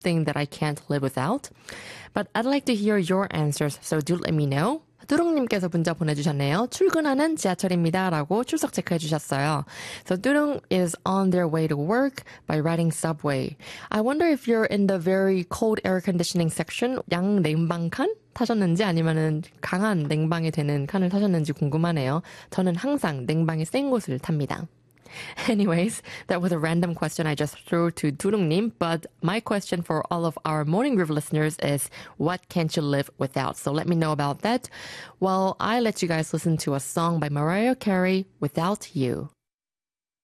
something that I can't live without. But I'd like to hear your answers, so do let me know. 뚜룽님께서 문자 보내주셨네요. 출근하는 지하철입니다. 라고 출석 체크해 주셨어요. So 뚜룽 is on their way to work by riding subway. I wonder if you're in the very cold air conditioning section, 양냉방 칸 타셨는지 아니면은 강한 냉방이 되는 칸을 타셨는지 궁금하네요. 저는 항상 냉방이 센 곳을 탑니다. Anyways, that was a random question I just threw to Durungnim, but my question for all of our Morning Groove listeners is, what can't you live without? So let me know about that. Well, I let you guys listen to a song by Mariah Carey, Without You.